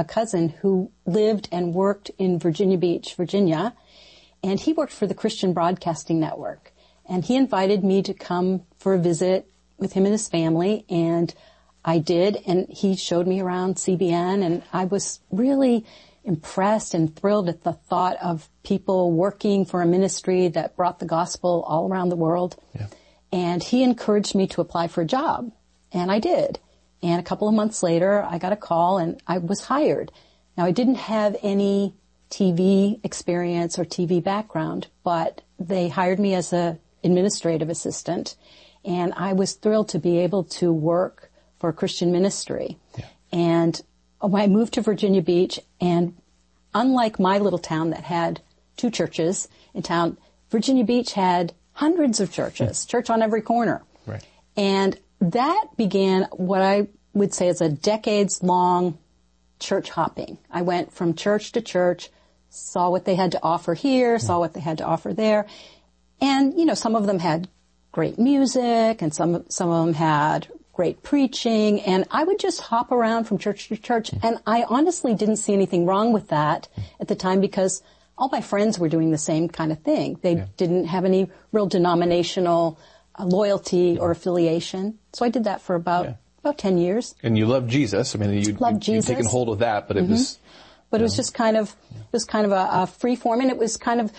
a cousin who lived and worked in Virginia Beach, Virginia, and he worked for the Christian Broadcasting Network. And he invited me to come for a visit with him and his family, and I did, and he showed me around CBN, and I was really impressed and thrilled at the thought of people working for a ministry that brought the gospel all around the world. Yeah. And he encouraged me to apply for a job, and I did. And a couple of months later, I got a call, and I was hired. Now, I didn't have any TV experience or TV background, but they hired me as an administrative assistant, and I was thrilled to be able to work for a Christian ministry. Yeah. And when I moved to Virginia Beach, and unlike my little town that had 2 churches in town, Virginia Beach had hundreds of churches, church on every corner. Right. And that began what I would say is a decades-long church hopping. I went from church to church, saw what they had to offer here, saw what they had to offer there. And, you know, some of them had great music, and some of them had great preaching, and I would just hop around from church to church, and I honestly didn't see anything wrong with that at the time because all my friends were doing the same kind of thing. They didn't have any real denominational loyalty or affiliation. So I did that for about 10 years. And you loved Jesus. I mean, you'd taken hold of that, but it was... But it was just kind of, a free form, and it was kind of,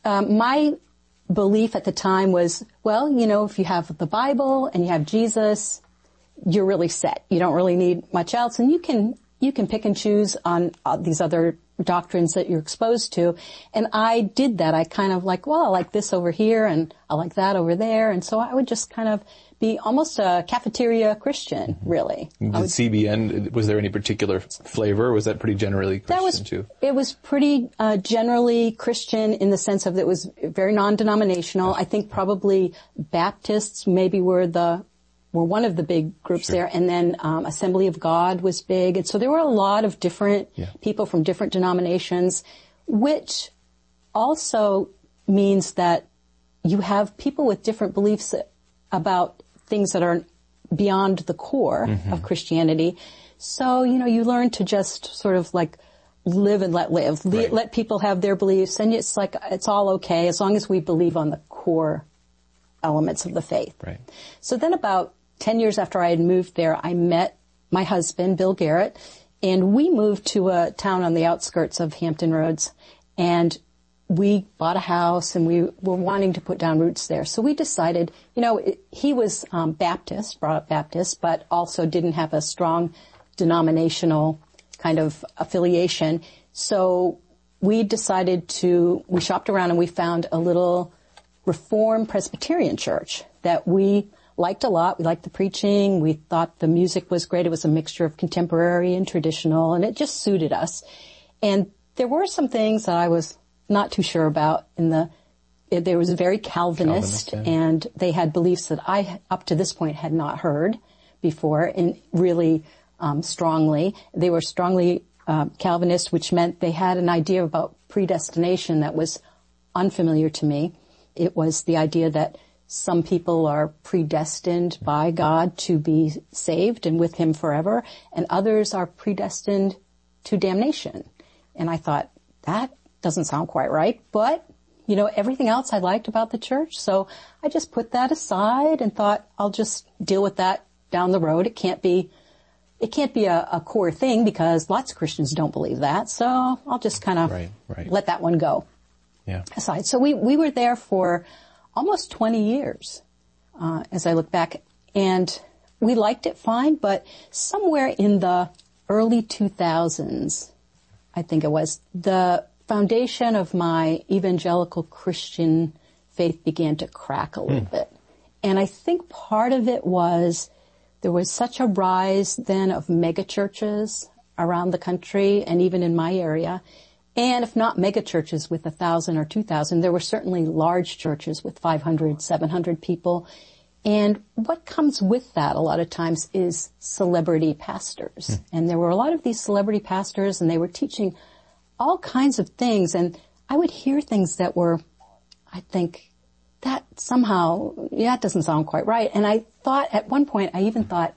my belief at the time was, well, you know, if you have the Bible and you have Jesus, you're really set. You don't really need much else, and you can pick and choose on these other doctrines that you're exposed to. And I did that. I kind of like, well, I like this over here and I like that over there. And so I would just kind of be almost a cafeteria Christian, really. Did CBN, was there any particular flavor, or was that pretty generally Christian too? It was pretty generally Christian in the sense of it was very non-denominational. I think probably Baptists maybe were one of the big groups there, and then Assembly of God was big. And so there were a lot of different people from different denominations, which also means that you have people with different beliefs about things that are beyond the core of Christianity. So, you know, you learn to just sort of like live and let live. Let people have their beliefs, and it's like, it's all okay as long as we believe on the core elements of the faith. Right. So then about 10 years after I had moved there, I met my husband, Bill Garrett, and we moved to a town on the outskirts of Hampton Roads, and we bought a house, and we were wanting to put down roots there. So we decided, you know, he was Baptist, brought up Baptist, but also didn't have a strong denominational kind of affiliation. So we decided we shopped around and we found a little Reformed Presbyterian church that we liked a lot. We liked the preaching. We thought the music was great. It was a mixture of contemporary and traditional, and it just suited us. And there were some things that I was not too sure about there was very Calvinist, and they had beliefs that I, up to this point, had not heard before, and really strongly. They were strongly Calvinist, which meant they had an idea about predestination that was unfamiliar to me. It was the idea that some people are predestined by God to be saved and with Him forever, and others are predestined to damnation. And I thought, that doesn't sound quite right, but, you know, everything else I liked about the church, so I just put that aside and thought, I'll just deal with that down the road. It can't be a core thing because lots of Christians don't believe that, so I'll just kind of let that one go aside. So we were there for almost 20 years, as I look back, and we liked it fine, but somewhere in the early 2000s, I think it was, the foundation of my evangelical Christian faith began to crack a little bit. And I think part of it was there was such a rise then of mega churches around the country and even in my area. And if not mega churches with 1,000 or 2,000, there were certainly large churches with 500, 700 people. And what comes with that a lot of times is celebrity pastors. And there were a lot of these celebrity pastors, and they were teaching all kinds of things. And I would hear things that were, I think, that somehow, it doesn't sound quite right. And I thought, at one point, I even thought,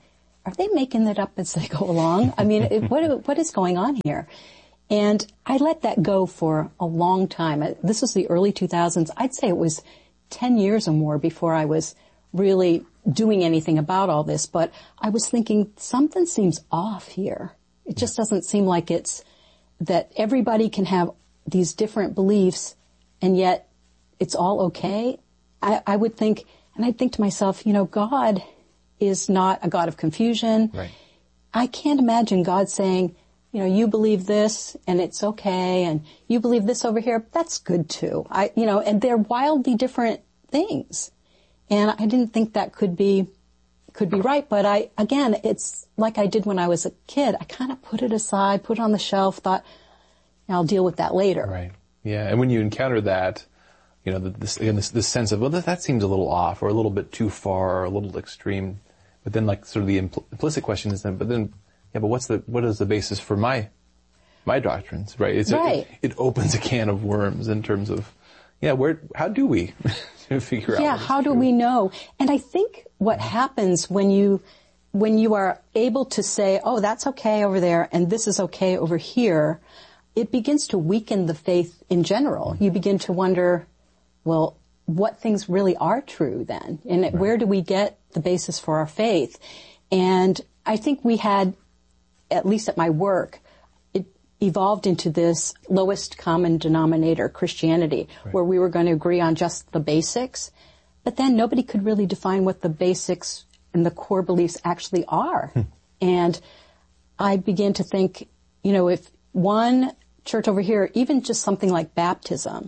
are they making it up as they go along? I mean, what is going on here? And I let that go for a long time. This was the early 2000s. I'd say it was 10 years or more before I was really doing anything about all this. But I was thinking, something seems off here. It just doesn't seem like it's that everybody can have these different beliefs and yet it's all okay. I would think, and I'd think to myself, God is not a God of confusion. Right. I can't imagine God saying, you believe this and it's okay, and you believe this over here, that's good too. And they're wildly different things. And I didn't think that could be right, but it's like I did when I was a kid. I kind of put it aside, put it on the shelf, thought, I'll deal with that later. Right. Yeah. And when you encounter that, this sense of, well, that seems a little off or a little bit too far or a little extreme. But then like sort of the implicit question is then, but what is the basis for my doctrines, right? Right. It opens a can of worms in terms of, how do we figure out? Yeah, how do we know? And I think what happens when you are able to say, oh, that's okay over there and this is okay over here, it begins to weaken the faith in general. You begin to wonder, well, what things really are true then? And right. Where do we get the basis for our faith? And I think we had, at least at my work, it evolved into this lowest common denominator Christianity, right. Where we were going to agree on just the basics, but then nobody could really define what the basics and the core beliefs actually are. And I began to think, if one church over here, even just something like baptism,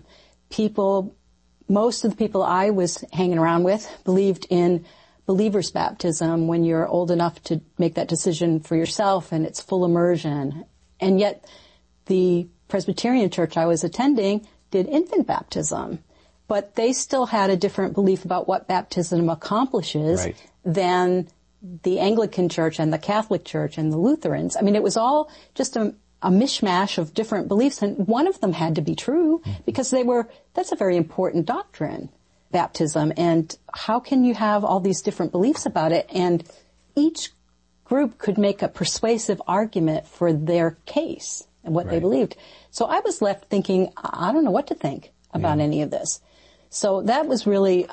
most of the people I was hanging around with believed in believer's baptism when you're old enough to make that decision for yourself and it's full immersion. And yet the Presbyterian church I was attending did infant baptism, but they still had a different belief about what baptism accomplishes right. than the Anglican church and the Catholic church and the Lutherans. I mean, it was all just a mishmash of different beliefs, and one of them had to be true because that's a very important doctrine, baptism. And how can you have all these different beliefs about it? And each group could make a persuasive argument for their case and what right. they believed. So I was left thinking, I don't know what to think about any of this. So that was really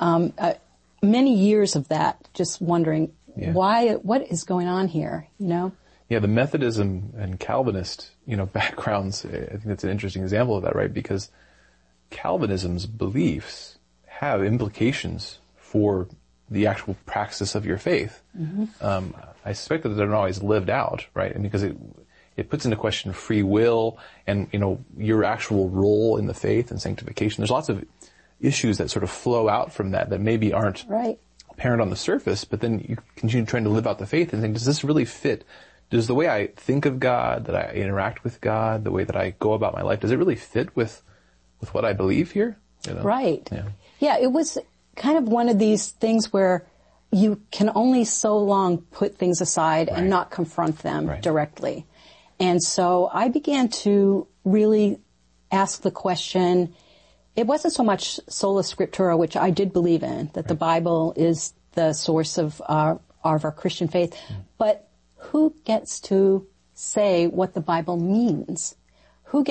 many years of that, just wondering what is going on here, Yeah, the Methodism and Calvinist, backgrounds, I think that's an interesting example of that, right? Because Calvinism's beliefs have implications for the actual praxis of your faith. Mm-hmm. I suspect that they're not always lived out, right? And because it puts into question free will and, your actual role in the faith and sanctification. There's lots of issues that sort of flow out from that maybe aren't right. apparent on the surface, but then you continue trying to live out the faith and think, does this really fit? Does the way I think of God, that I interact with God, the way that I go about my life, does it really fit with what I believe here? Right. Yeah, it was kind of one of these things where you can only so long put things aside right. and not confront them right. directly. And so I began to really ask the question, it wasn't so much sola scriptura, which I did believe in, that right. the Bible is the source of our Christian faith, but who gets to say what the Bible means? Who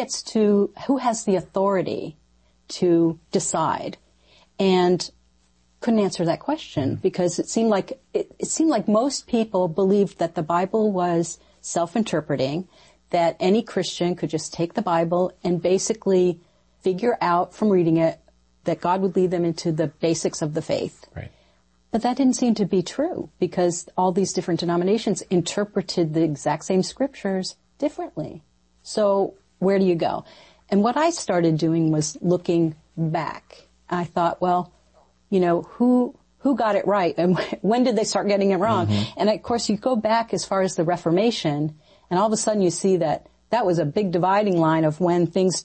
has the authority to decide? And couldn't answer that question because it seemed like most people believed that the Bible was self-interpreting, that any Christian could just take the Bible and basically figure out from reading it that God would lead them into the basics of the faith. Right. But that didn't seem to be true because all these different denominations interpreted the exact same scriptures differently. So where do you go? And what I started doing was looking back. I thought, well, who got it right and when did they start getting it wrong? Mm-hmm. And of course you go back as far as the Reformation and all of a sudden you see that was a big dividing line of when things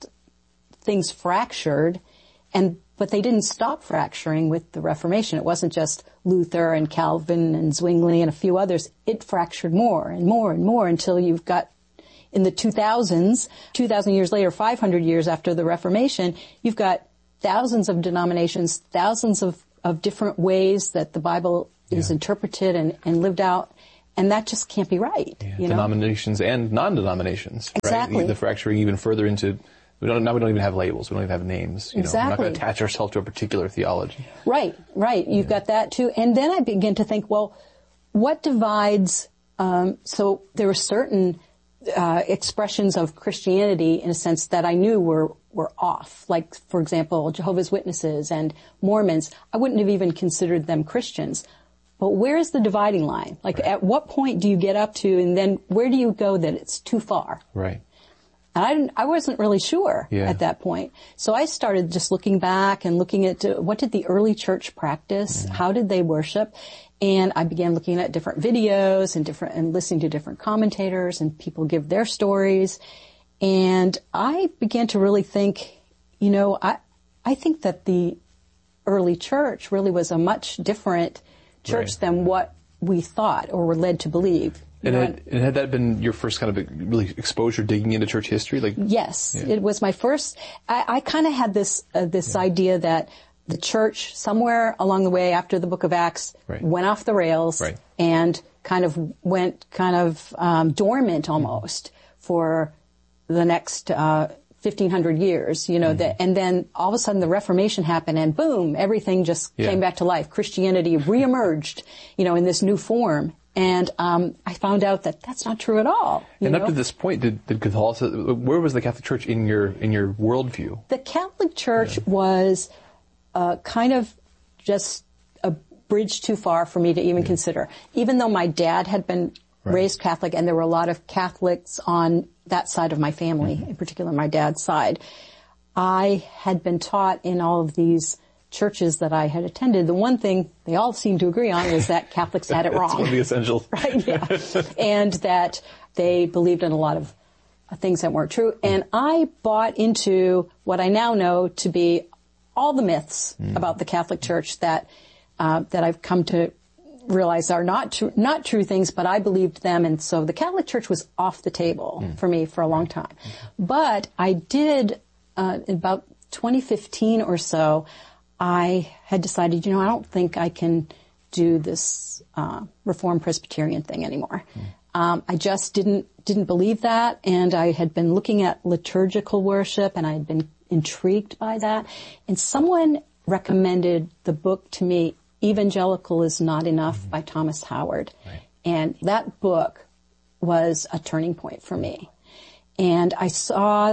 fractured but they didn't stop fracturing with the Reformation. It wasn't just Luther and Calvin and Zwingli and a few others. It fractured more and more and more until you've got in the 2000s, 2,000 years later, 500 years after the Reformation, you've got thousands of denominations, thousands of different ways that the Bible is interpreted and lived out. And that just can't be right. Yeah, you know? Denominations and non-denominations. Exactly. Right? The fracturing even further into, we don't even have labels. We don't even have names. You know, we're not going to attach ourselves to a particular theology. Right. You've got that too. And then I begin to think, well, what divides, so there were certain expressions of Christianity in a sense that I knew were off. Like, for example, Jehovah's Witnesses and Mormons. I wouldn't have even considered them Christians. But where is the dividing line? Like, at what point do you get up to, and then where do you go that it's too far? Right. And I wasn't really sure at that point. So I started just looking back and looking at what did the early church practice? Mm-hmm. How did they worship? And I began looking at different videos and listening to different commentators and people give their stories. And I began to really think, you know, I think that the early church really was a much different church than what we thought or were led to believe. And had that been your first kind of really exposure digging into church history? Like, yes, it was my first. I kind of had this idea that the church somewhere along the way after the Book of Acts went off the rails and kind of went dormant almost for the next 1,500 years, you know, and then all of a sudden the Reformation happened and boom, everything just came back to life. Christianity reemerged, you know, in this new form. And I found out that that's not true at all. And up to this point, did Catholicism, where was the Catholic Church in your worldview? The Catholic Church was kind of just a bridge too far for me to even consider. Even though my dad had been raised Catholic, and there were a lot of Catholics on that side of my family, in particular my dad's side, I had been taught in all of these churches that I had attended, the one thing they all seemed to agree on was that Catholics had it wrong. That's one of the essentials. Right, yeah. And that they believed in a lot of things that weren't true. And I bought into what I now know to be all the myths about the Catholic Church that I've come to realize are not true things, but I believed them. And so the Catholic Church was off the table for me for a long time. But I did, in about 2015 or so, I had decided, you know, I don't think I can do this Reformed Presbyterian thing anymore. I just didn't believe that, and I had been looking at liturgical worship, and I had been intrigued by that. And someone recommended the book to me, Evangelical is Not Enough by Thomas Howard. Right. And that book was a turning point for me. And I saw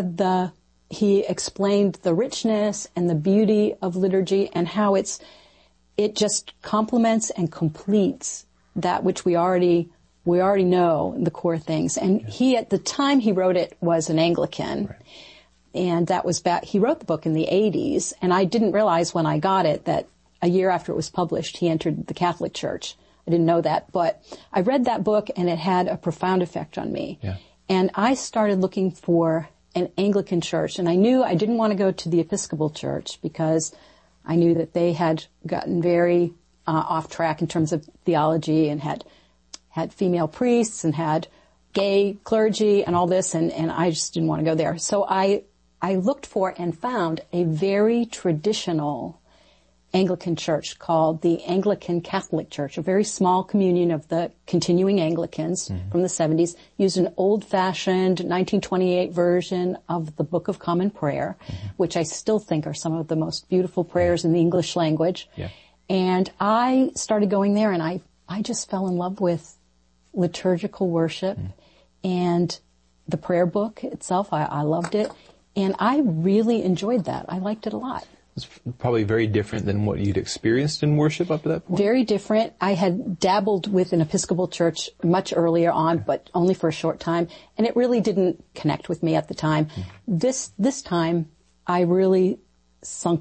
he explained the richness and the beauty of liturgy and how it just complements and completes that which we already know, the core things. And he, at the time he wrote it, was an Anglican. Right. And that was he wrote the book in the 80s, and I didn't realize when I got it that a year after it was published, he entered the Catholic Church. I didn't know that, but I read that book and it had a profound effect on me. Yeah. And I started looking for an Anglican church, and I knew I didn't want to go to the Episcopal Church because I knew that they had gotten very off track in terms of theology and had female priests and had gay clergy and all this, and I just didn't want to go there. So I looked for and found a very traditional Anglican church called the Anglican Catholic Church, a very small communion of the continuing Anglicans from the 70s, used an old-fashioned 1928 version of the Book of Common Prayer, which I still think are some of the most beautiful prayers in the English language. Yeah. And I started going there, and I just fell in love with liturgical worship and the prayer book itself. I loved it, and I really enjoyed that. I liked it a lot. It's probably very different than what you'd experienced in worship up to that point. Very different. I had dabbled with an Episcopal church much earlier on, but only for a short time, and it really didn't connect with me at the time. This time, I really sunk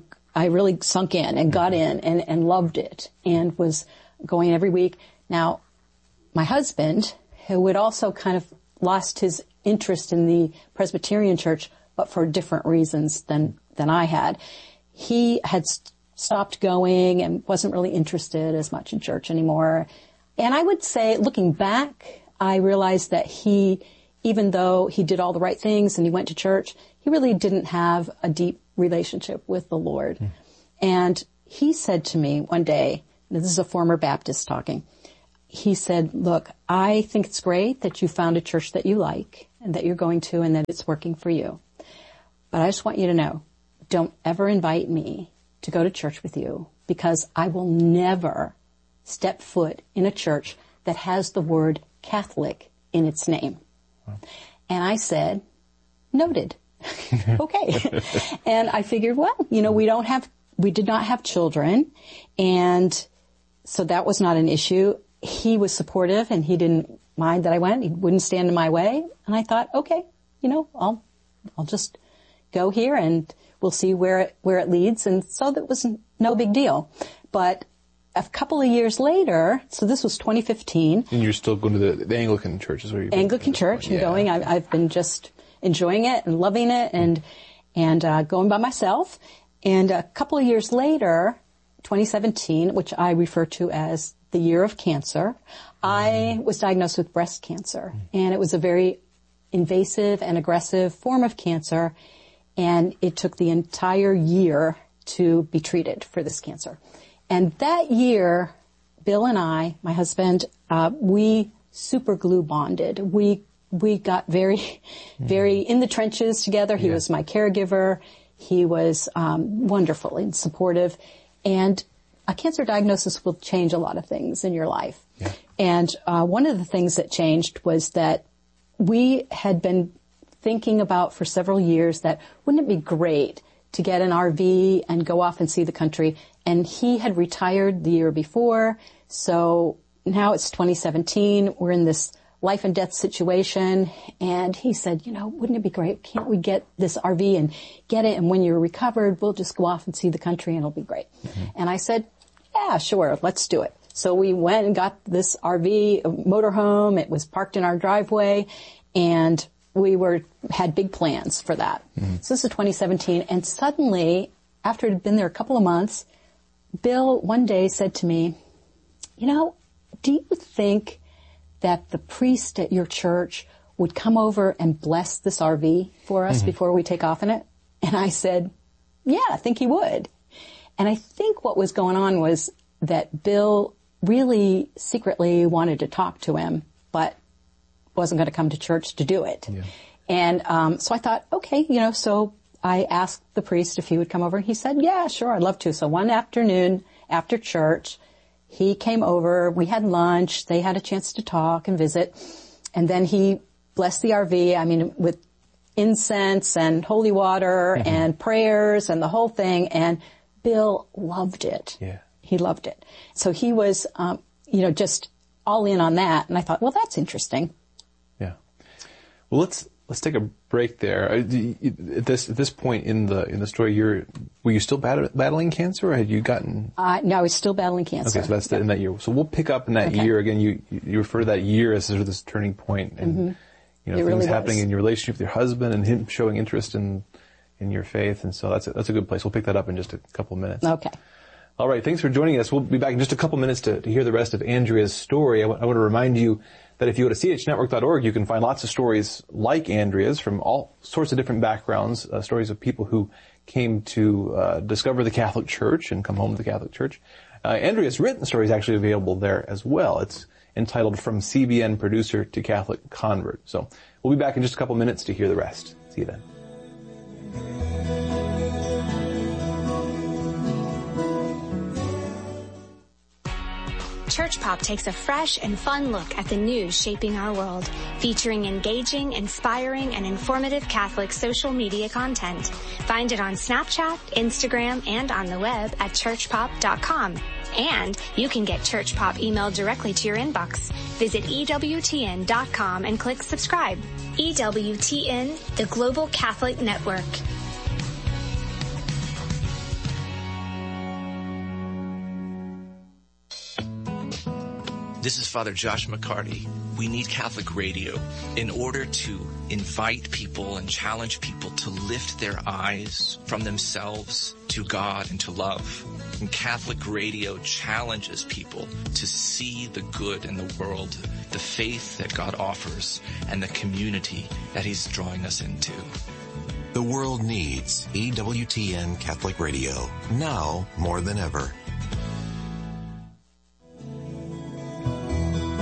in and got in and loved it and was going every week. Now, my husband, who had also kind of lost his interest in the Presbyterian church, but for different reasons than I had, he had stopped going and wasn't really interested as much in church anymore. And I would say, looking back, I realized that even though he did all the right things and he went to church, he really didn't have a deep relationship with the Lord. And he said to me one day, this is a former Baptist talking, he said, look, I think it's great that you found a church that you like and that you're going to and that it's working for you. But I just want you to know, don't ever invite me to go to church with you, because I will never step foot in a church that has the word Catholic in its name. Wow. And I said, noted. Okay. And I figured, well, we did not have children, and so that was not an issue. He was supportive, and he didn't mind that I went. He wouldn't stand in my way. And I thought, okay, I'll just go here and we'll see where it leads. And so that was no big deal. But a couple of years later, so this was 2015. And you're still going to the Anglican church, is where you've been? Anglican church, and going. I've been just enjoying it and loving it, and going by myself. And a couple of years later, 2017, which I refer to as the year of cancer, I was diagnosed with breast cancer, and it was a very invasive and aggressive form of cancer, and it took the entire year to be treated for this cancer. And that year, Bill and I, my husband, we super glue bonded. We got very, very in the trenches together. He was my caregiver. He was wonderful and supportive. And a cancer diagnosis will change a lot of things in your life. Yeah. And one of the things that changed was that we had been thinking about for several years that wouldn't it be great to get an RV and go off and see the country. And he had retired the year before. So now it's 2017. We're in this life and death situation. And he said, wouldn't it be great? Can't we get this RV and get it? And when you're recovered, we'll just go off and see the country and it'll be great. Mm-hmm. And I said, yeah, sure. Let's do it. So we went and got this RV, a motorhome. It was parked in our driveway, and we had big plans for that. Mm-hmm. So this is 2017, and suddenly, after it had been there a couple of months, Bill one day said to me, do you think that the priest at your church would come over and bless this RV for us before we take off in it? And I said, yeah, I think he would. And I think what was going on was that Bill really secretly wanted to talk to him, but wasn't going to come to church to do it. Yeah. And so I thought, okay, so I asked the priest if he would come over. He said, yeah, sure, I'd love to. So one afternoon after church, he came over. We had lunch. They had a chance to talk and visit. And then he blessed the RV, with incense and holy water and prayers and the whole thing. And Bill loved it. Yeah. He loved it. So he was, just all in on that. And I thought, well, that's interesting. Yeah. Well, let's take a break there. At this point in the story, were you still battling cancer, or had you gotten? No, I was still battling cancer. Okay, so that's in that year. So we'll pick up in that year again. You refer to that year as sort of this turning point, and things really happening in your relationship with your husband, and him showing interest in your faith, and so that's a good place. We'll pick that up in just a couple of minutes. Okay. All right, thanks for joining us. We'll be back in just a couple minutes to hear the rest of Andrea's story. I want to remind you that if you go to chnetwork.org, you can find lots of stories like Andrea's from all sorts of different backgrounds, stories of people who came to discover the Catholic Church and come home to the Catholic Church. Andrea's written story is actually available there as well. It's entitled From CBN Producer to Catholic Convert. So we'll be back in just a couple minutes to hear the rest. See you then. Church Pop takes a fresh and fun look at the news shaping our world, featuring engaging, inspiring, and informative Catholic social media content. Find it on Snapchat, Instagram, and on the web at churchpop.com. And you can get Church Pop emailed directly to your inbox. Visit EWTN.com and click subscribe. EWTN, the Global Catholic Network. This is Father Josh McCarty. We need Catholic radio in order to invite people and challenge people to lift their eyes from themselves to God and to love. And Catholic radio challenges people to see the good in the world, the faith that God offers, and the community that He's drawing us into. The world needs EWTN Catholic Radio, now more than ever.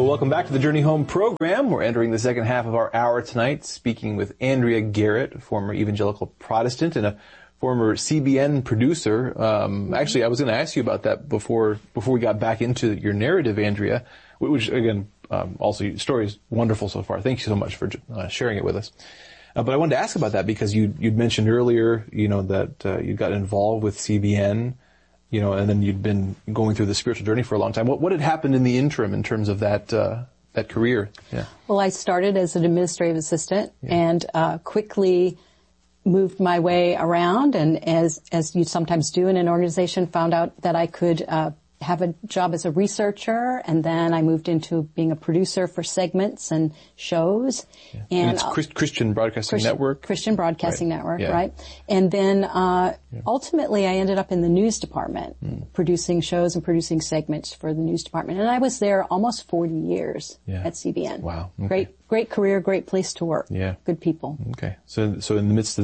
welcome back to the Journey Home program. We're entering the second half of our hour tonight, speaking with Andrea Garrett, former evangelical Protestant and a former CBN producer. Actually, I was going to ask you about that before we got back into your narrative, Andrea, which again, also your story is wonderful so far. Thank you so much for sharing it with us. But I wanted to ask about that because you'd mentioned earlier, that you got involved with CBN, and then you'd been going through the spiritual journey for a long time. What had happened in the interim in terms of that career? Yeah. Well, I started as an administrative assistant and quickly moved my way around, and as you sometimes do in an organization, found out that I could have a job as a researcher, and then I moved into being a producer for segments and shows. Yeah. And it's Christian Broadcasting Network? Christian Broadcasting Network, right? And then ultimately I ended up in the news department, producing shows and producing segments for the news department. And I was there almost 40 years at CBN. Wow. Okay. Great career, great place to work. Yeah. Good people. Okay. So in the midst of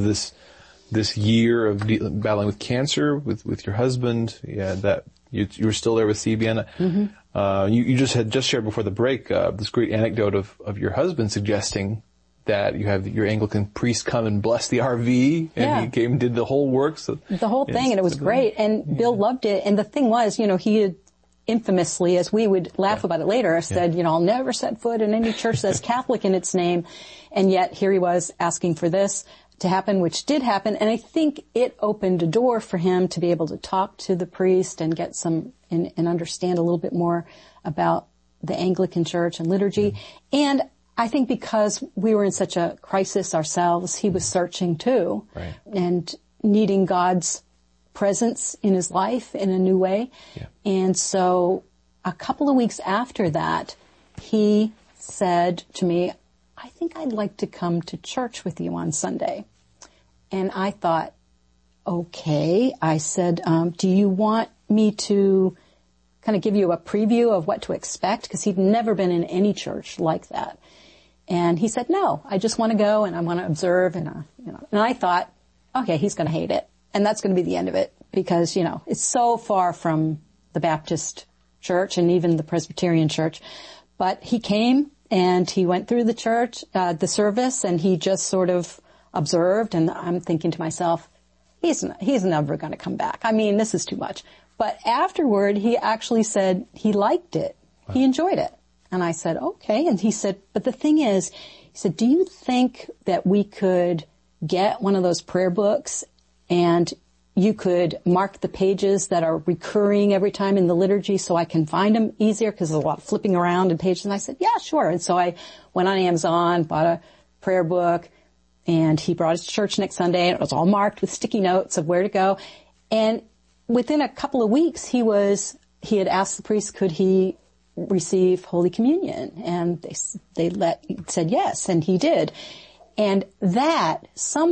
this year of battling with cancer with your husband, that you were still there with CBN. Mm-hmm. You just shared before the break this great anecdote of your husband suggesting that you have your Anglican priest come and bless the RV, and he came and did the whole work. So the whole thing, and it was great. And Bill loved it. And the thing was, he had infamously, as we would laugh about it later, said, I'll never set foot in any church that's Catholic in its name. And yet here he was asking for this to happen, which did happen. And I think it opened a door for him to be able to talk to the priest and get and understand a little bit more about the Anglican Church and liturgy. And I think because we were in such a crisis ourselves, he was searching too, and needing God's presence in his life in a new way. Yeah. And so a couple of weeks after that, he said to me, I think I'd like to come to church with you on Sunday. And I thought, okay. I said, do you want me to kind of give you a preview of what to expect? Because he'd never been in any church like that. And he said, no, I just want to go and I want to observe. And I thought, okay, he's going to hate it. And that's going to be the end of it because, it's so far from the Baptist church and even the Presbyterian church. But he came and he went through the church, the service, and he just sort of observed. And I'm thinking to myself, he's never going to come back. I mean, this is too much. But afterward, he actually said he liked it. Wow. He enjoyed it. And I said, okay. And he said, but the thing is, he said, do you think that we could get one of those prayer books and you could mark the pages that are recurring every time in the liturgy so I can find them easier because there's a lot of flipping around in pages. And I said, yeah, sure. And so I went on Amazon, bought a prayer book, and he brought it to church next Sunday, and it was all marked with sticky notes of where to go. And within a couple of weeks, he had asked the priest, could he receive Holy Communion? And they said yes, and he did. And that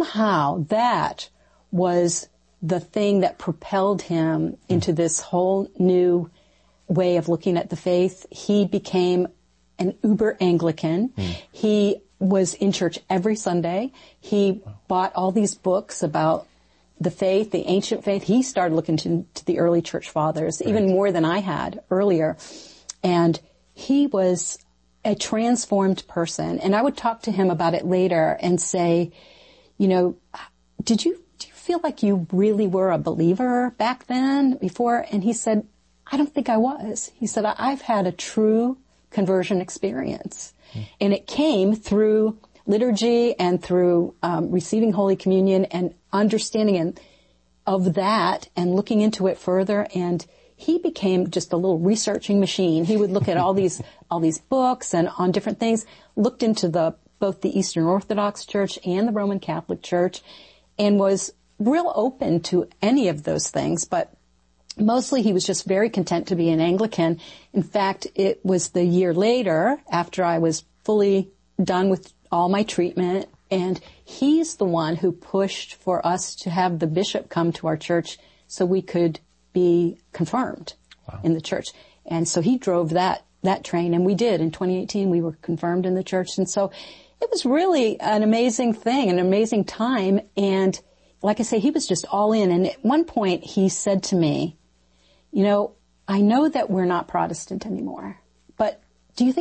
was the thing that propelled him into this whole new way of looking at the faith. He became an uber Anglican. He was in church every Sunday. He bought all these books about the faith, the ancient faith. He started looking to the early church fathers, even more than I had earlier. And he was a transformed person. And I would talk to him about it later and say, do you feel like you really were a believer back then, before? And he said, I don't think I was. He said, I've had a true conversion experience. And it came through liturgy and through receiving Holy Communion and understanding of that and looking into it further. And he became just a little researching machine. He would look at all these books and on different things, looked into both the Eastern Orthodox Church and the Roman Catholic Church, and was real open to any of those things. But mostly he was just very content to be an Anglican. In fact, it was the year later, after I was fully done with all my treatment, and he's the one who pushed for us to have the bishop come to our church so we could be confirmed in the church. And so he drove that train, and we did. In 2018, we were confirmed in the church. And so it was really an amazing thing, an amazing time. And like I say, he was just all in. And at one point, he said to me, I know that we're not Protestant anymore, but do you think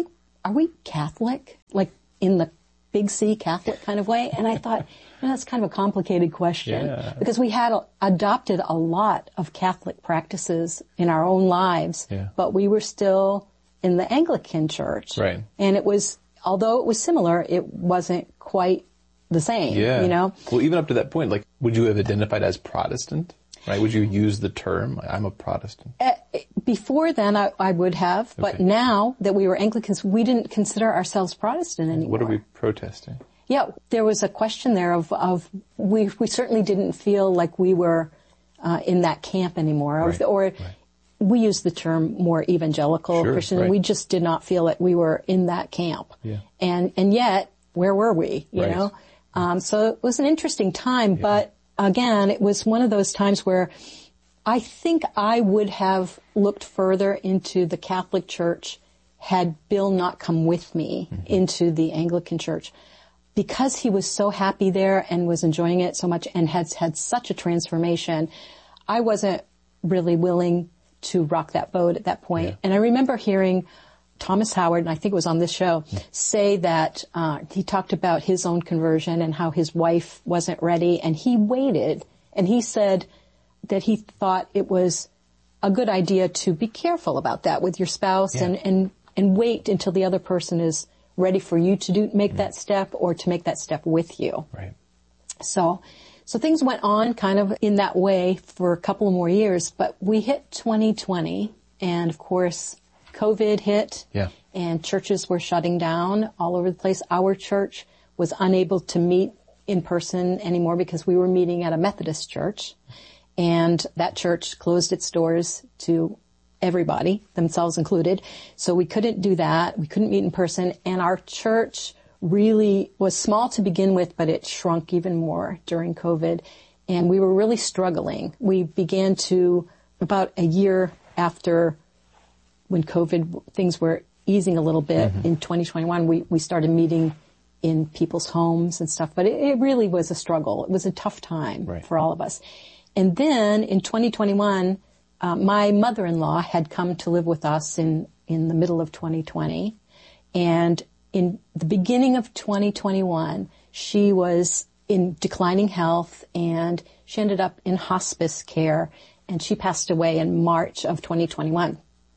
are we Catholic? Like in the big C Catholic kind of way? And I thought, that's kind of a complicated question because we had adopted a lot of Catholic practices in our own lives, but we were still in the Anglican Church. Right. And it was, although it was similar, it wasn't quite the same, you know? Well, even up to that point, like, would you have identified as Protestant? Right? Would you use the term, I'm a Protestant? Before then, I would have, but now that we were Anglicans, we didn't consider ourselves Protestant anymore. What are we protesting? Yeah, there was a question there of we certainly didn't feel like we were in that camp anymore, or we use the term more evangelical Christian, and we just did not feel that we were in that camp. Yeah. And yet, where were we? You know, so it was an interesting time, but again, it was one of those times where I think I would have looked further into the Catholic Church had Bill not come with me into the Anglican Church. Because he was so happy there and was enjoying it so much and had had such a transformation, I wasn't really willing to rock that boat at that point. Yeah. And I remember hearing Thomas Howard, and I think it was on this show, say that he talked about his own conversion and how his wife wasn't ready, and he waited, and he said that he thought it was a good idea to be careful about that with your spouse and wait until the other person is ready for you to make that step or to make that step with you. Right. So things went on kind of in that way for a couple more years, but we hit 2020 and of course COVID hit and churches were shutting down all over the place. Our church was unable to meet in person anymore because we were meeting at a Methodist church, and that church closed its doors to everybody, themselves included. So we couldn't do that. We couldn't meet in person. And our church really was small to begin with, but it shrunk even more during COVID. And we were really struggling. We began to, about a year after when COVID, things were easing a little bit in 2021, we started meeting in people's homes and stuff. But it really was a struggle. It was a tough time for all of us. And then in 2021, my mother-in-law had come to live with us in the middle of 2020. And in the beginning of 2021, she was in declining health and she ended up in hospice care, and she passed away in March of 2021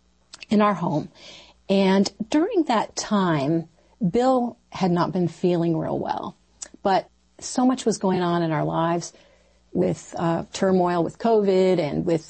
in our home. And during that time, Bill had not been feeling real well, but so much was going on in our lives with turmoil with COVID and with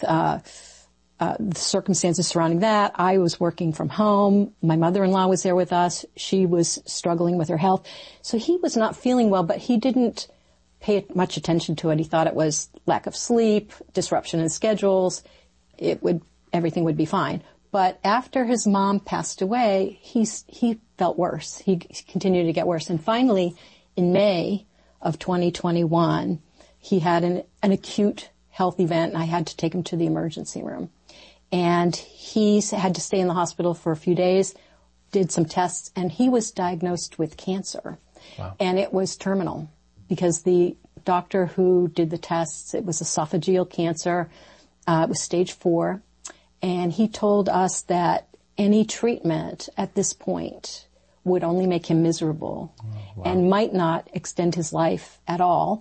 the circumstances surrounding that. I was working from home. My mother-in-law was there with us. She was struggling with her health. So he was not feeling well, but he didn't pay much attention to it. He thought it was lack of sleep, disruption in schedules. Everything would be fine. But after his mom passed away, he felt worse. He continued to get worse. And finally, in May of 2021, he had an acute health event, and I had to take him to the emergency room. And he had to stay in the hospital for a few days, did some tests, and he was diagnosed with cancer. Wow. And it was terminal because the doctor who did the tests, it was esophageal cancer. It was stage 4. And he told us that any treatment at this point would only make him miserable and might not extend his life at all.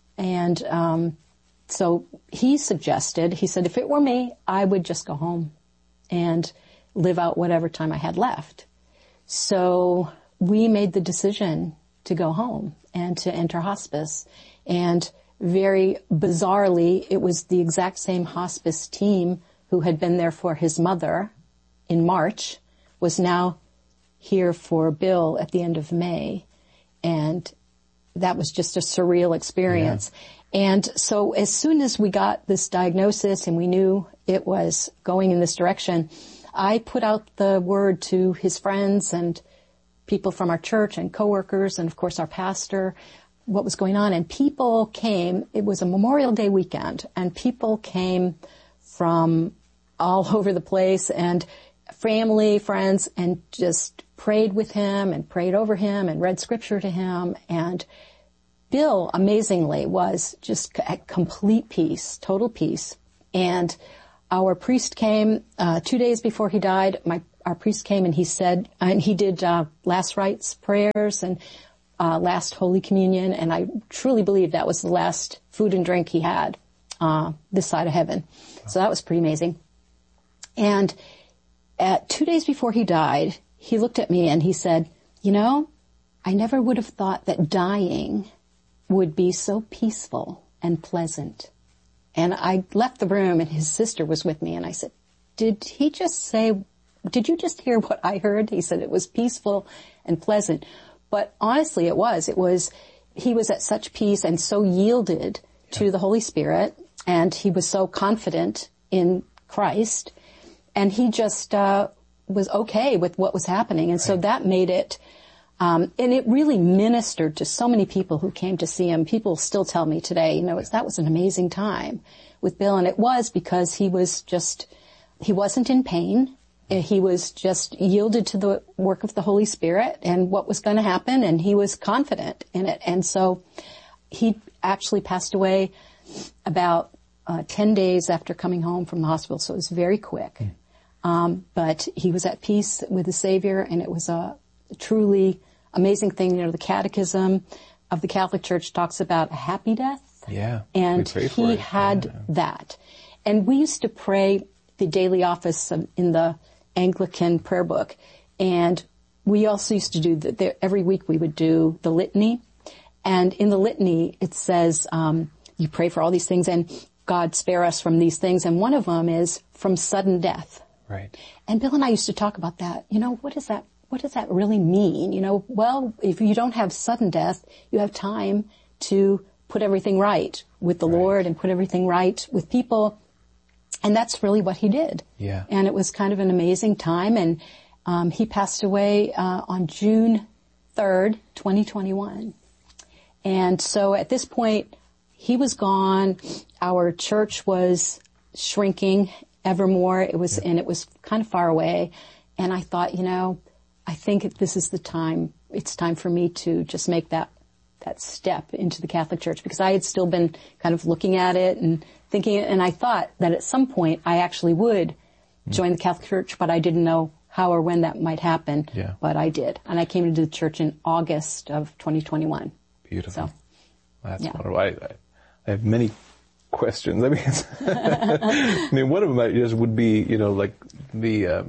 And so he suggested, he said, if it were me, I would just go home and live out whatever time I had left. So we made the decision to go home and to enter hospice. And very bizarrely, it was the exact same hospice team who had been there for his mother in March was now here for Bill at the end of May. And that was just a surreal experience. Yeah. And so as soon as we got this diagnosis and we knew it was going in this direction, I put out the word to his friends and people from our church and coworkers and, of course, our pastor, what was going on. And people came. It was a Memorial Day weekend, and people came from all over the place, and family, friends, and just prayed with him and prayed over him and read scripture to him. And Bill, amazingly, was just at complete peace, total peace. And our priest came 2 days before he died. our priest came and he said, and he did last rites prayers and last Holy Communion, and I truly believe that was the last food and drink he had this side of heaven. So that was pretty amazing. And 2 days before he died, he looked at me and he said, I never would have thought that dying would be so peaceful and pleasant. And I left the room and his sister was with me and I said, did you just hear what I heard? He said it was peaceful and pleasant. But honestly, he was at such peace and so yielded to the Holy Spirit, and he was so confident in Christ, and he just was okay with what was happening. And so that made it, and it really ministered to so many people who came to see him. People still tell me today, that was an amazing time with Bill, and it was because he wasn't in pain. He was just yielded to the work of the Holy Spirit and what was going to happen, and he was confident in it. And so he actually passed away about 10 days after coming home from the hospital, so it was very quick. But he was at peace with the Savior, and it was a truly amazing thing. The Catechism of the Catholic Church talks about a happy death. Yeah. And he had that. And we used to pray the daily office in the Anglican prayer book. And we also used to do every week we would do the litany. And in the litany, it says, you pray for all these things and God spare us from these things. And one of them is from sudden death. Right. And Bill and I used to talk about that. What does that really mean? Well, if you don't have sudden death, you have time to put everything right with the Lord and put everything right with people. And that's really what he did. Yeah. And it was kind of an amazing time. And he passed away on June 3rd, 2021. And so at this point, he was gone. Our church was shrinking ever more. It was kind of far away. And I thought, I think this is the time. It's time for me to just make that step into the Catholic Church, because I had still been kind of looking at it and thinking, and I thought that at some point I actually would join the Catholic Church, but I didn't know how or when that might happen. Yeah. But I did. And I came into the church in August of 2021. Beautiful. So, that's wonderful. I have many questions. I mean, one of them just would be, like the,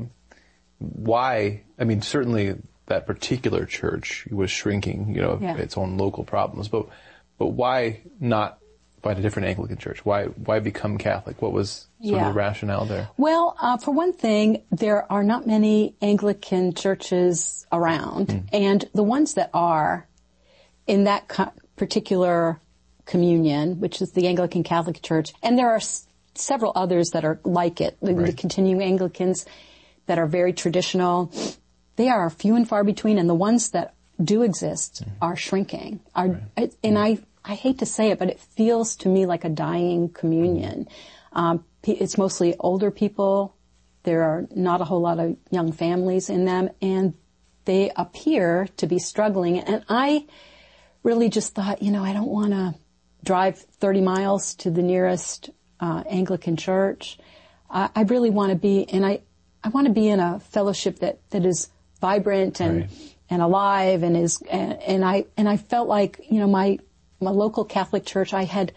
why, certainly that particular church was shrinking, its own local problems, but why not find a different Anglican church? Why become Catholic? What was sort of the rationale there? Well, for one thing, there are not many Anglican churches around, and the ones that are in that particular communion, which is the Anglican Catholic Church, and there are several others that are like it, the continuing Anglicans that are very traditional. They are few and far between, and the ones that do exist are shrinking. And I hate to say it, but it feels to me like a dying communion. It's mostly older people. There are not a whole lot of young families in them, and they appear to be struggling. And I really just thought, I don't want to drive 30 miles to the nearest Anglican church. I really want to be, and I want to be in a fellowship that is vibrant and alive and I felt like, my local Catholic church, I had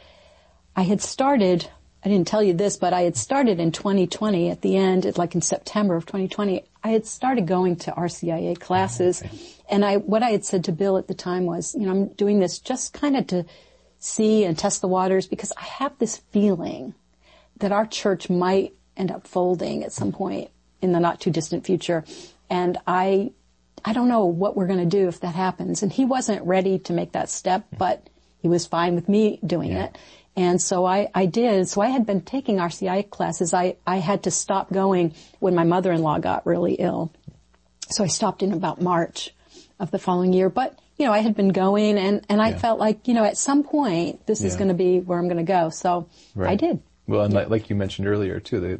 started, I didn't tell you this, but I had started in 2020 at the end, like in September of 2020, I had started going to RCIA classes. And what I had said to Bill at the time was, I'm doing this just kind of to see and test the waters, because I have this feeling that our church might end up folding at some point in the not too distant future. And I don't know what we're going to do if that happens. And he wasn't ready to make that step, but he was fine with me doing it. And so I did. So I had been taking RCI classes. I had to stop going when my mother-in-law got really ill. So I stopped in about March of the following year. But, I had been going and I felt like, at some point this is going to be where I'm going to go. So I did. Well, and like you mentioned earlier too,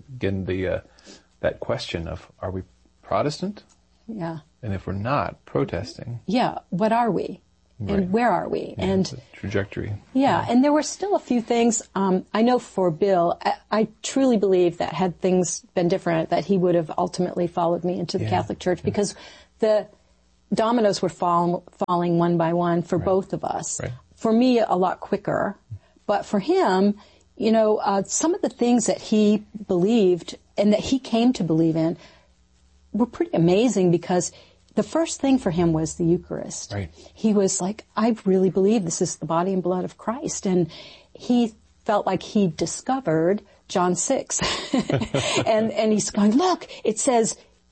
that question of, are we Protestant? Yeah. And if we're not, protesting. Yeah. What are we? and where are we? Yeah, and the trajectory. Yeah, and there were still a few things. I know for Bill, I truly believe that had things been different, that he would have ultimately followed me into the Catholic Church, because the dominoes were falling one by one for both of us. Right. For me, a lot quicker, but for him, some of the things that he believed and that he came to believe in were pretty amazing, because the first thing for him was the Eucharist. Right. He was like, I really believe this is the body and blood of Christ. And he felt like he discovered John 6. and he's going, look, it says,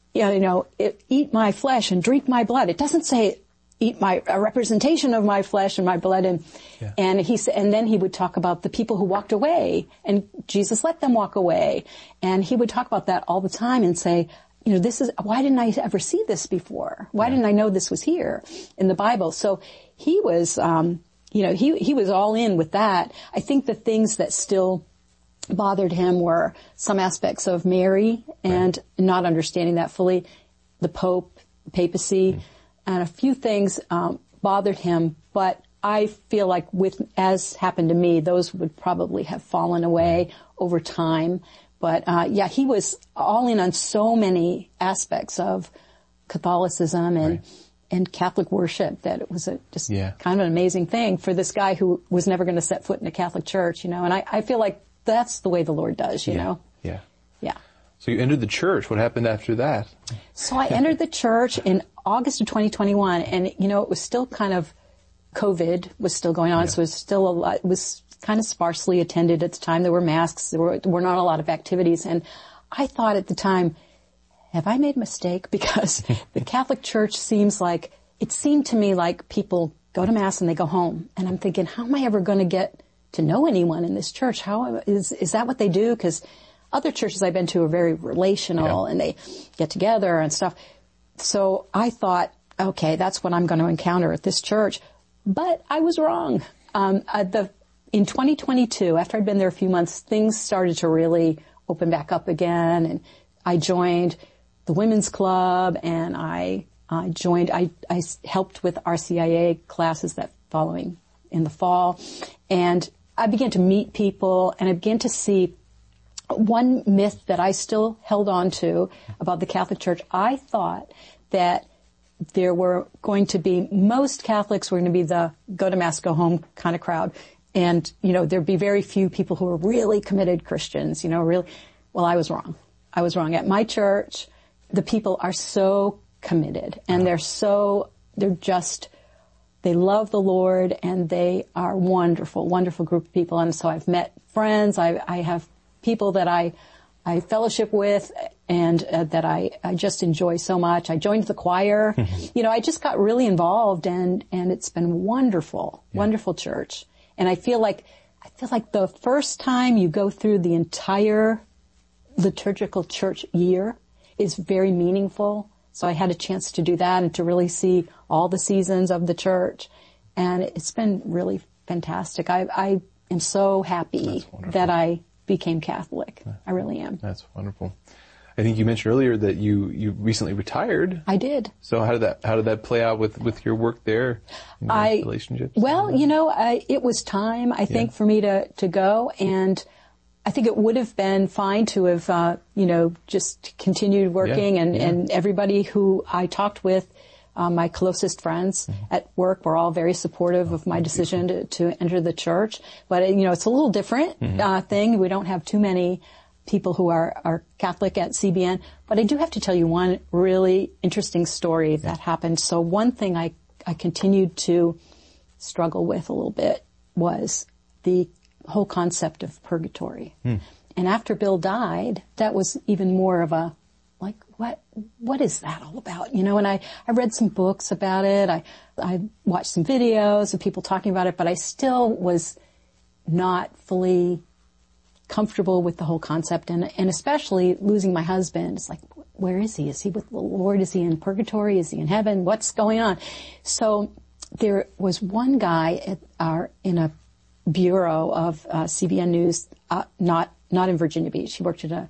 eat my flesh and drink my blood. It doesn't say eat a representation of my flesh and my blood. And then he would talk about the people who walked away, and Jesus let them walk away. And he would talk about that all the time and say, why didn't I ever see this before? Why didn't I know this was here in the Bible? So he was, he was all in with that. I think the things that still bothered him were some aspects of Mary and not understanding that fully, the Pope, papacy, and a few things bothered him. But I feel like as happened to me, those would probably have fallen away over time. But he was all in on so many aspects of Catholicism and Catholic worship that it was just kind of an amazing thing for this guy who was never going to set foot in a Catholic church, And I feel like that's the way the Lord does, you know. Yeah. Yeah. So you entered the church. What happened after that? So I entered the church in August of 2021, and it was still kind of COVID was still going on, so it was still a lot. It was kind of sparsely attended at the time. There were masks. There were not a lot of activities. And I thought at the time, have I made a mistake? Because the Catholic Church seemed to me like people go to Mass and they go home. And I'm thinking, how am I ever going to get to know anyone in this church? How is that what they do? Because other churches I've been to are very relational and they get together and stuff. So I thought, okay, that's what I'm going to encounter at this church. But I was wrong. In 2022, after I'd been there a few months, things started to really open back up again, and I joined the women's club, and I helped with RCIA classes that following in the fall, and I began to meet people, and I began to see one myth that I still held on to about the Catholic Church. I thought that there were going to be, most Catholics were going to be the go to Mass, go home kind of crowd. And, there'd be very few people who were really committed Christians, really. Well, I was wrong. At my church, the people are so committed, and they love the Lord, and they are wonderful, wonderful group of people. And so I've met friends. I have people that I fellowship with and that I just enjoy so much. I joined the choir. I just got really involved, and it's been wonderful, wonderful church. And I feel like the first time you go through the entire liturgical church year is very meaningful. So I had a chance to do that and to really see all the seasons of the church. And it's been really fantastic. I am so happy that I became Catholic. I really am. That's wonderful. I think you mentioned earlier that you recently retired. I did. So how did that play out with your work there, in your relationships? Well, it was time, I think, for me to go, and I think it would have been fine to have, just continued working, and everybody who I talked with, my closest friends at work were all very supportive of my decision to enter the church. But, it's a little different thing. We don't have too many people who are Catholic at CBN. But I do have to tell you one really interesting story that happened. So one thing I continued to struggle with a little bit was the whole concept of purgatory. And after Bill died, that was even more of a, like, what is that all about? And I read some books about it. I watched some videos of people talking about it, but I still was not fully comfortable with the whole concept, and especially losing my husband. It's like, where is he? Is he with the Lord? Is he in purgatory? Is he in heaven? What's going on? So there was one guy in a bureau of CBN News, not in Virginia Beach. He worked at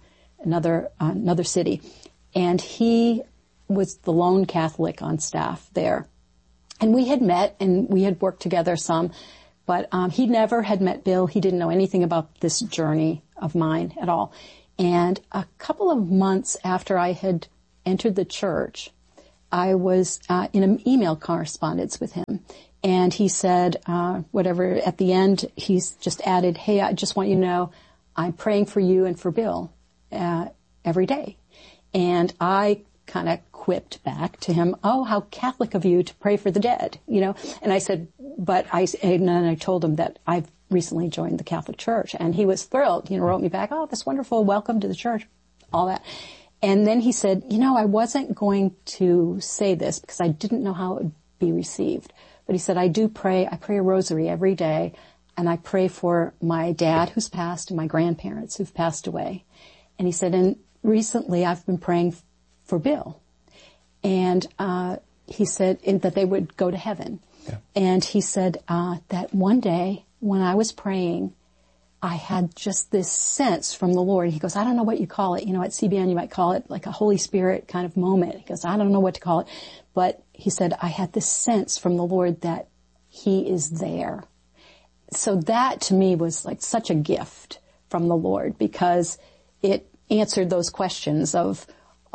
another city, and he was the lone Catholic on staff there. And we had met and we had worked together some, but he never had met Bill. He didn't know anything about this journey of mine at all. And a couple of months after I had entered the church, I was in an email correspondence with him. And he said, whatever, at the end, he's just added, hey, I just want you to know I'm praying for you and for Bill every day. And I kind of quipped back to him, oh, how Catholic of you to pray for the dead, you know. And I said, and then I told him that I've recently joined the Catholic Church. And he was thrilled, you know, wrote me back, oh, that's wonderful, welcome to the church, all that. And then he said, you know, I wasn't going to say this because I didn't know how it would be received. But he said, I pray a rosary every day, and I pray for my dad who's passed and my grandparents who've passed away. And he said, and recently I've been praying for Bill. And he said that they would go to heaven. Yeah. And he said that one day when I was praying, I had just this sense from the Lord. He goes, I don't know what you call it. You know, at CBN you might call it like a Holy Spirit kind of moment. He goes, I don't know what to call it. But he said, I had this sense from the Lord that he is there. So that to me was like such a gift from the Lord, because it answered those questions of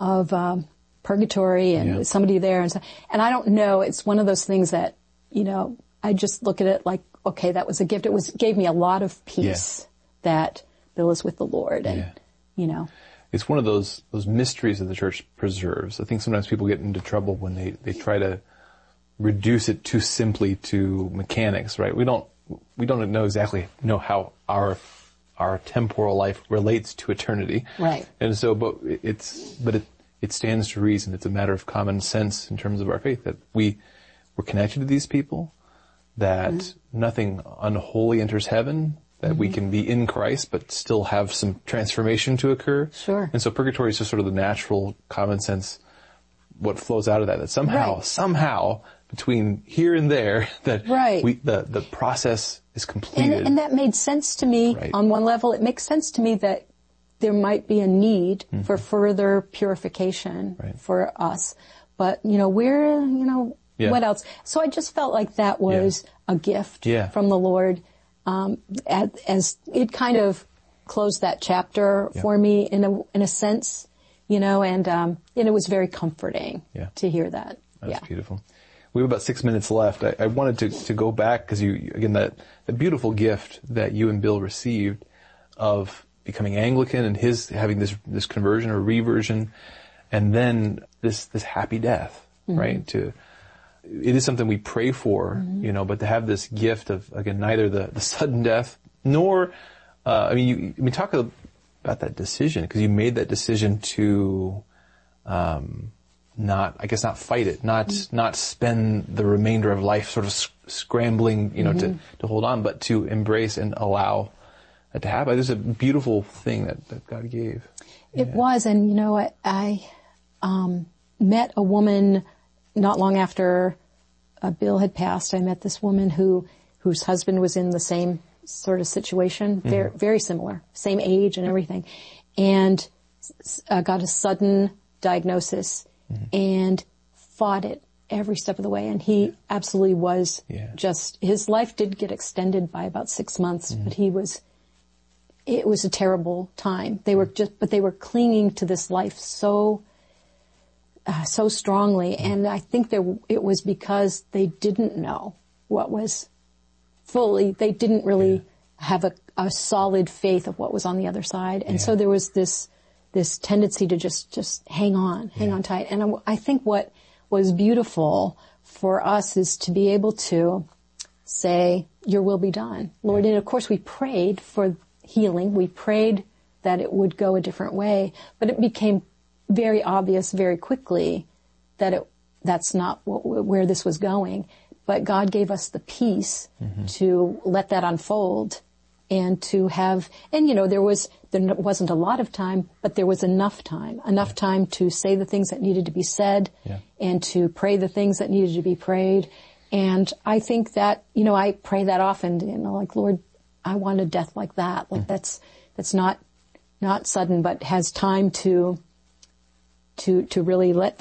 purgatory and somebody there. And I don't know, it's one of those things that, you know, I just look at it like, okay, that was a gift. Gave me a lot of peace that Bill is with the Lord. And, you know. It's one of those mysteries that the church preserves. I think sometimes people get into trouble when they try to reduce it too simply to mechanics, right? We don't know exactly how our temporal life relates to eternity. Right. And so, but it stands to reason. It's a matter of common sense in terms of our faith that we're connected to these people, that nothing unholy enters heaven, that we can be in Christ but still have some transformation to occur. Sure. And so purgatory is just sort of the natural common sense, what flows out of that somehow between here and there, that the process is completed. And that made sense to me on one level. It makes sense to me that there might be a need for further purification for us. But, you know, what else? So I just felt like that was a gift from the Lord, as it kind of closed that chapter for me in a sense, you know, and it was very comforting to hear that. That's beautiful. We have about 6 minutes left. I wanted to go back because that beautiful gift that you and Bill received of becoming Anglican and his having this conversion or reversion, and then this happy death, right? It is something we pray for, you know, but to have this gift of, again, neither the sudden death nor, talk about that decision, because you made that decision to, not fight it, not spend the remainder of life sort of scrambling, you know, to hold on, but to embrace and allow that to happen. It's a beautiful thing that God gave. It was, and you know, I met a woman not long after Bill had passed. I met this woman whose husband was in the same sort of situation, very, very similar, same age and everything, and got a sudden diagnosis and fought it every step of the way. And he absolutely was his life did get extended by about 6 months, but it was a terrible time. They were clinging to this life so strongly. And I think it was because they didn't know what was they didn't really have a solid faith of what was on the other side. And so there was this tendency to just hang on tight. And I think what was beautiful for us is to be able to say, your will be done, Lord. And of course we prayed for healing. We prayed that it would go a different way, but it became very obvious very quickly that that's not where this was going. But God gave us the peace to let that unfold and to have, and you know, there wasn't a lot of time, but there was enough time to say the things that needed to be said and to pray the things that needed to be prayed. And I think that, you know, I pray that often, you know, like, Lord, I want a death like that. Like that's not sudden, but has time to really let that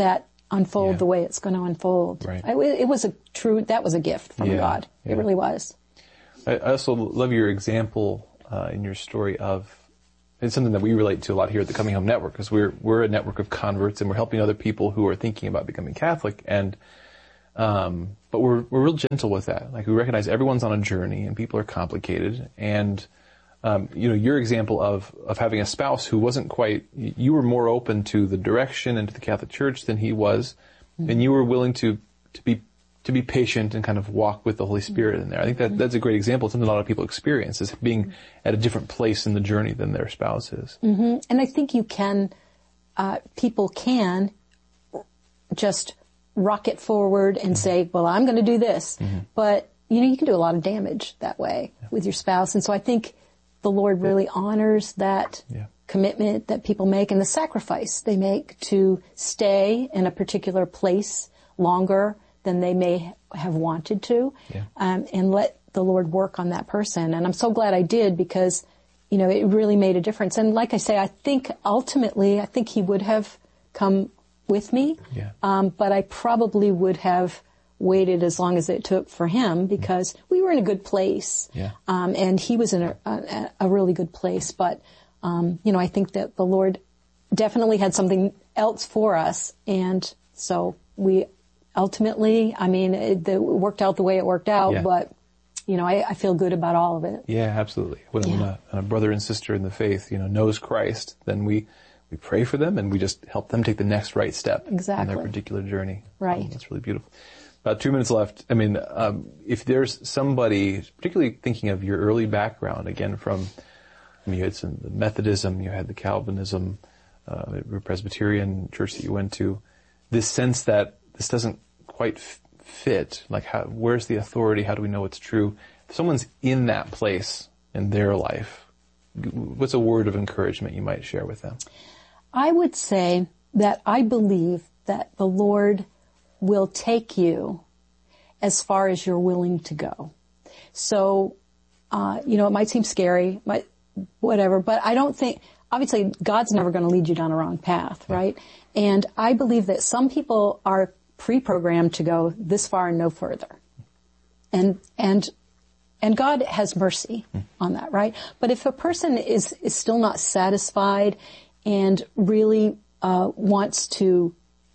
unfold the way it's going to unfold. Right. That was a gift from God. It really was. I also love your example in your story of, it's something that we relate to a lot here at the Coming Home Network, because we're a network of converts and we're helping other people who are thinking about becoming Catholic, and but we're real gentle with that. Like, we recognize everyone's on a journey and people are complicated, and your example of having a spouse who wasn't quite, you were more open to the direction and to the Catholic Church than he was, and you were willing to be patient and kind of walk with the Holy Spirit in there. I think that's a great example. It's something a lot of people experience, is being at a different place in the journey than their spouse is. Mm-hmm. And I think people can just rocket forward and say, well, I'm going to do this. Mm-hmm. But, you can do a lot of damage that way with your spouse. And so I think the Lord really honors that commitment that people make and the sacrifice they make to stay in a particular place longer than they may have wanted to, and let the Lord work on that person. And I'm so glad I did, because, it really made a difference. And like I say, I think ultimately, he would have come with me, but I probably would have waited as long as it took for him, because we were in a good place, and he was in a really good place. But, I think that the Lord definitely had something else for us, and so we ultimately, it worked out the way it worked out, but, I feel good about all of it. Yeah, absolutely. When a brother and sister in the faith, knows Christ, then we pray for them and we just help them take the next right step in their particular journey. Right. That's really beautiful. About 2 minutes left. If there's somebody, particularly thinking of your early background, again, from, you had the Methodism, you had the Calvinism, the Presbyterian church that you went to, this sense that this doesn't quite fit, like, where's the authority? How do we know it's true? If someone's in that place in their life, what's a word of encouragement you might share with them? I would say that I believe that the Lord will take you as far as you're willing to go. So, it might seem scary, whatever, but I don't think, obviously, God's never going to lead you down a wrong path, right? And I believe that some people are pre-programmed to go this far and no further. And God has mercy on that, right? But if a person is still not satisfied and really wants to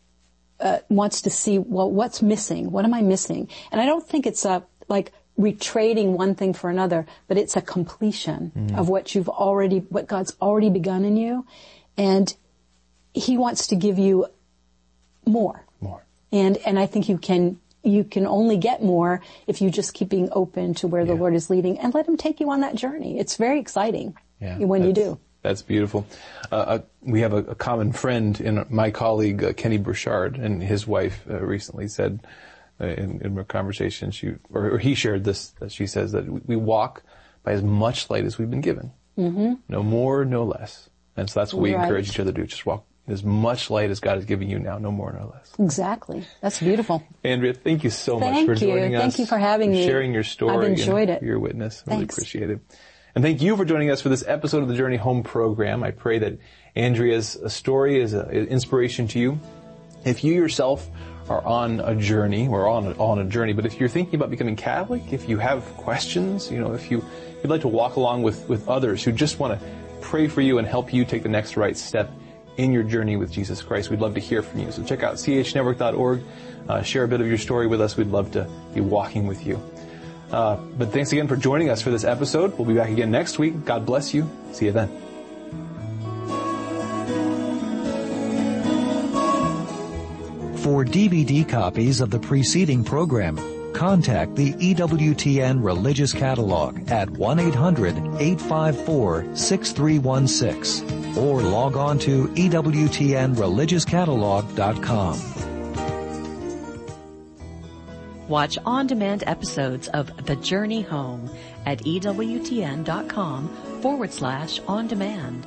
see, well, what's missing? What am I missing? And I don't think it's like retrading one thing for another, but it's a completion of what God's already begun in you, and He wants to give you more. And I think you can only get more if you just keep being open to where the Lord is leading, and let Him take you on that journey. It's very exciting when you do. That's beautiful. We have a common friend in my colleague, Kenny Burchard, and his wife recently said in a conversation, he shared this, that she says that we walk by as much light as we've been given. Mm-hmm. No more, no less. And so that's what we encourage each other to do. Just walk as much light as God is giving you now, no more, no less. Exactly. That's beautiful. Andrea, thank you so much for joining us. Thank you for having me. Sharing your story. I've enjoyed it. Your witness. Really appreciate it. And thank you for joining us for this episode of the Journey Home program. I pray that Andrea's story is an inspiration to you. If you yourself are on a journey, we're all on a journey, but if you're thinking about becoming Catholic, if you have questions, if you'd like to walk along with others who just want to pray for you and help you take the next right step in your journey with Jesus Christ, we'd love to hear from you. So check out chnetwork.org, share a bit of your story with us. We'd love to be walking with you. But thanks again for joining us for this episode. We'll be back again next week. God bless you. See you then. For DVD copies of the preceding program, contact the EWTN Religious Catalog at 1-800-854-6316 or log on to EWTNReligiousCatalog.com. Watch on-demand episodes of The Journey Home at EWTN.com/on-demand.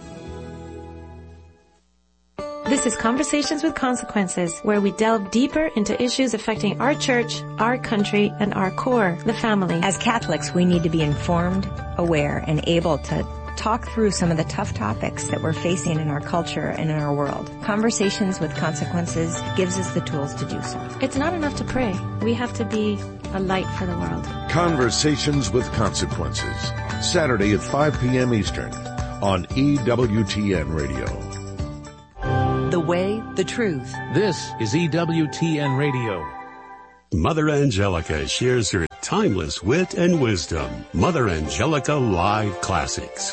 This is Conversations with Consequences, where we delve deeper into issues affecting our church, our country, and our core, the family. As Catholics, we need to be informed, aware, and able to talk through some of the tough topics that we're facing in our culture and in our world. Conversations with Consequences gives us the tools to do so. It's not enough to pray. We have to be a light for the world. Conversations with Consequences, Saturday at 5 p.m. Eastern on EWTN Radio. The way, the truth. This is EWTN Radio. Mother Angelica shares her timeless wit and wisdom. Mother Angelica Live Classics.